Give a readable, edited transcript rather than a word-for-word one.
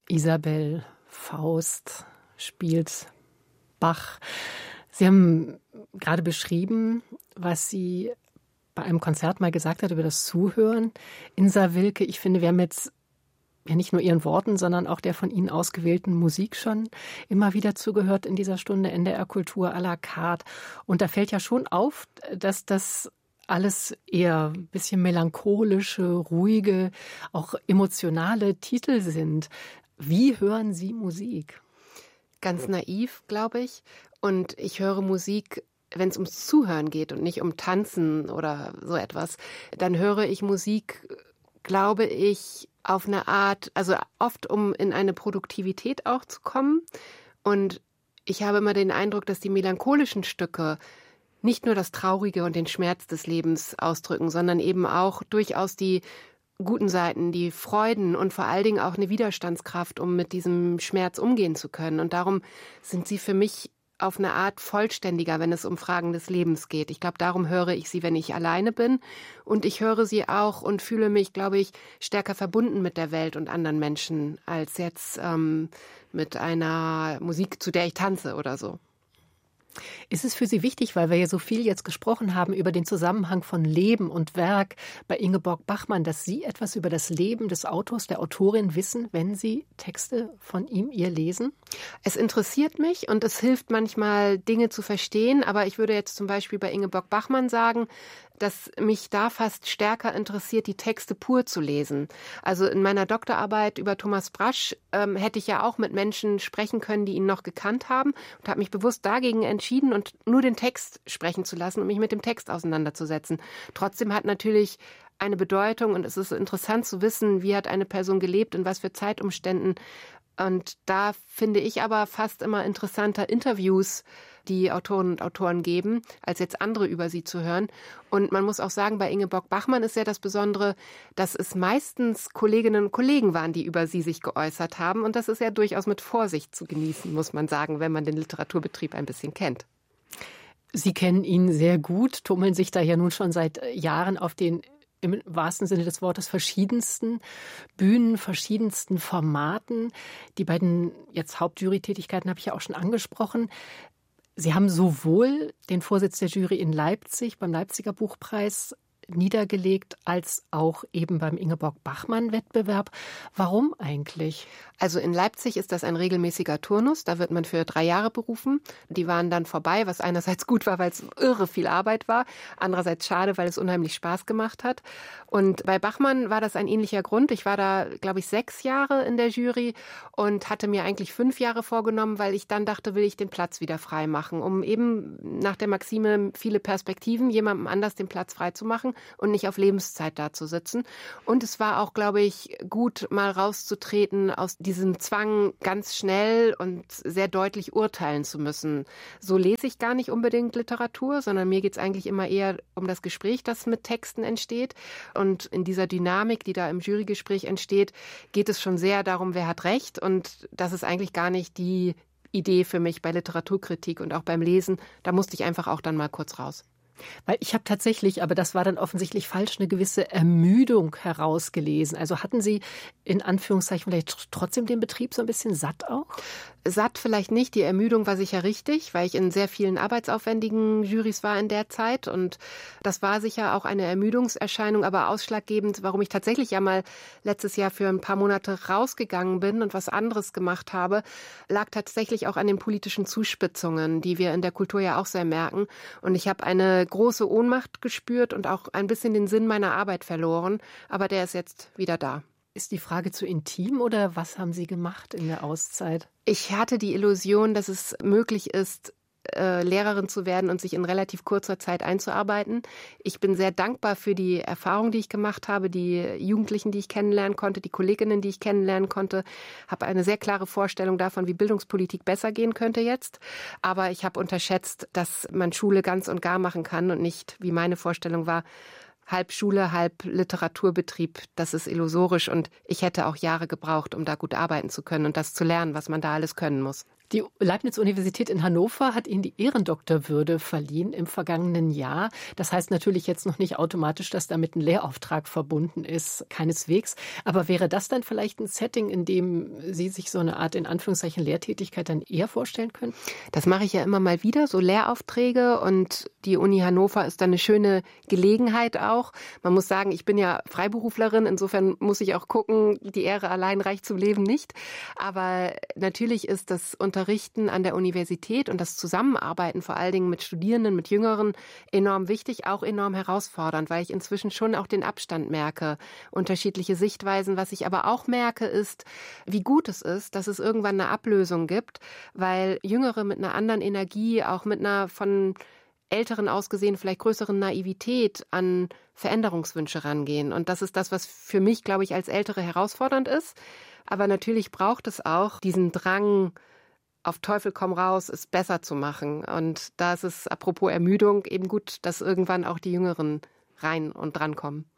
Isabel Faust spielt Bach. Sie haben gerade beschrieben, was sie bei einem Konzert mal gesagt hat über das Zuhören. Insa Wilke, ich finde, wir haben jetzt ja nicht nur Ihren Worten, sondern auch der von Ihnen ausgewählten Musik schon immer wieder zugehört in dieser Stunde NDR Kultur à la carte. Und da fällt ja schon auf, dass das alles eher ein bisschen melancholische, ruhige, auch emotionale Titel sind. Wie hören Sie Musik? Ganz naiv, glaube ich. Und ich höre Musik, wenn es ums Zuhören geht und nicht um Tanzen oder so etwas. Dann höre ich Musik, glaube ich, auf eine Art, also oft um in eine Produktivität auch zu kommen. Und ich habe immer den Eindruck, dass die melancholischen Stücke nicht nur das Traurige und den Schmerz des Lebens ausdrücken, sondern eben auch durchaus die guten Seiten, die Freuden und vor allen Dingen auch eine Widerstandskraft, um mit diesem Schmerz umgehen zu können. Und darum sind sie für mich auf eine Art vollständiger, wenn es um Fragen des Lebens geht. Ich glaube, darum höre ich sie, wenn ich alleine bin. Und ich höre sie auch und fühle mich, glaube ich, stärker verbunden mit der Welt und anderen Menschen, als jetzt mit einer Musik, zu der ich tanze oder so. Ist es für Sie wichtig, weil wir ja so viel jetzt gesprochen haben über den Zusammenhang von Leben und Werk bei Ingeborg Bachmann, dass Sie etwas über das Leben des Autors, der Autorin wissen, wenn Sie Texte von ihm, ihr lesen? Es interessiert mich und es hilft manchmal, Dinge zu verstehen. Aber ich würde jetzt zum Beispiel bei Ingeborg Bachmann sagen, dass mich da fast stärker interessiert, die Texte pur zu lesen. Also in meiner Doktorarbeit über Thomas Brasch hätte ich ja auch mit Menschen sprechen können, die ihn noch gekannt haben und habe mich bewusst dagegen entschieden und nur den Text sprechen zu lassen und mich mit dem Text auseinanderzusetzen. Trotzdem hat natürlich eine Bedeutung und es ist interessant zu wissen, wie hat eine Person gelebt, in was für Zeitumständen. Und da finde ich aber fast immer interessanter Interviews, die Autorinnen und Autoren geben, als jetzt andere über sie zu hören. Und man muss auch sagen, bei Ingeborg Bachmann ist ja das Besondere, dass es meistens Kolleginnen und Kollegen waren, die über sie sich geäußert haben. Und das ist ja durchaus mit Vorsicht zu genießen, muss man sagen, wenn man den Literaturbetrieb ein bisschen kennt. Sie kennen ihn sehr gut, tummeln sich da ja nun schon seit Jahren auf den im wahrsten Sinne des Wortes verschiedensten Bühnen, verschiedensten Formaten. Die beiden jetzt Hauptjury-Tätigkeiten habe ich ja auch schon angesprochen. Sie haben sowohl den Vorsitz der Jury in Leipzig beim Leipziger Buchpreis niedergelegt, als auch eben beim Ingeborg-Bachmann-Wettbewerb. Warum eigentlich? Also in Leipzig ist das ein regelmäßiger Turnus, da wird man für 3 Jahre berufen. Die waren dann vorbei, was einerseits gut war, weil es irre viel Arbeit war, andererseits schade, weil es unheimlich Spaß gemacht hat. Und bei Bachmann war das ein ähnlicher Grund. Ich war da, glaube ich, 6 Jahre in der Jury und hatte mir eigentlich 5 Jahre vorgenommen, weil ich dann dachte, will ich den Platz wieder frei machen, um eben nach der Maxime viele Perspektiven jemandem anders den Platz frei zu machen und nicht auf Lebenszeit da zu sitzen. Und es war auch, glaube ich, gut, mal rauszutreten aus diesem Zwang, ganz schnell und sehr deutlich urteilen zu müssen. So lese ich gar nicht unbedingt Literatur, sondern mir geht es eigentlich immer eher um das Gespräch, das mit Texten entsteht. Und in dieser Dynamik, die da im Jurygespräch entsteht, geht es schon sehr darum, wer hat Recht. Und das ist eigentlich gar nicht die Idee für mich bei Literaturkritik und auch beim Lesen. Da musste ich einfach auch dann mal kurz raus. Weil ich habe tatsächlich, aber das war dann offensichtlich falsch, eine gewisse Ermüdung herausgelesen. Also hatten Sie in Anführungszeichen vielleicht trotzdem den Betrieb so ein bisschen satt auch? Satt vielleicht nicht, die Ermüdung war sicher richtig, weil ich in sehr vielen arbeitsaufwendigen Jurys war in der Zeit und das war sicher auch eine Ermüdungserscheinung, aber ausschlaggebend, warum ich tatsächlich ja mal letztes Jahr für ein paar Monate rausgegangen bin und was anderes gemacht habe, lag tatsächlich auch an den politischen Zuspitzungen, die wir in der Kultur ja auch sehr merken und ich habe eine große Ohnmacht gespürt und auch ein bisschen den Sinn meiner Arbeit verloren, aber der ist jetzt wieder da. Ist die Frage zu intim oder was haben Sie gemacht in der Auszeit? Ich hatte die Illusion, dass es möglich ist, Lehrerin zu werden und sich in relativ kurzer Zeit einzuarbeiten. Ich bin sehr dankbar für die Erfahrung, die ich gemacht habe, die Jugendlichen, die ich kennenlernen konnte, die Kolleginnen, die ich kennenlernen konnte. Habe eine sehr klare Vorstellung davon, wie Bildungspolitik besser gehen könnte jetzt. Aber ich habe unterschätzt, dass man Schule ganz und gar machen kann und nicht, wie meine Vorstellung war, halb Schule, halb Literaturbetrieb. Das ist illusorisch und ich hätte auch Jahre gebraucht, um da gut arbeiten zu können und das zu lernen, was man da alles können muss. Die Leibniz-Universität in Hannover hat Ihnen die Ehrendoktorwürde verliehen im vergangenen Jahr. Das heißt natürlich jetzt noch nicht automatisch, dass damit ein Lehrauftrag verbunden ist, keineswegs. Aber wäre das dann vielleicht ein Setting, in dem Sie sich so eine Art, in Anführungszeichen, Lehrtätigkeit dann eher vorstellen können? Das mache ich ja immer mal wieder, so Lehraufträge, und die Uni Hannover ist dann eine schöne Gelegenheit auch. Man muss sagen, ich bin ja Freiberuflerin, insofern muss ich auch gucken, die Ehre allein reicht zum Leben nicht. Aber natürlich ist das Unterrichten an der Universität und das Zusammenarbeiten vor allen Dingen mit Studierenden, mit Jüngeren enorm wichtig, auch enorm herausfordernd, weil ich inzwischen schon auch den Abstand merke, unterschiedliche Sichtweisen. Was ich aber auch merke, ist, wie gut es ist, dass es irgendwann eine Ablösung gibt, weil Jüngere mit einer anderen Energie, auch mit einer von Älteren aus gesehen vielleicht größeren Naivität an Veränderungswünsche rangehen. Und das ist das, was für mich, glaube ich, als Ältere herausfordernd ist. Aber natürlich braucht es auch diesen Drang, auf Teufel komm raus, es besser zu machen. Und da ist es, apropos Ermüdung, eben gut, dass irgendwann auch die Jüngeren rein und drankommen.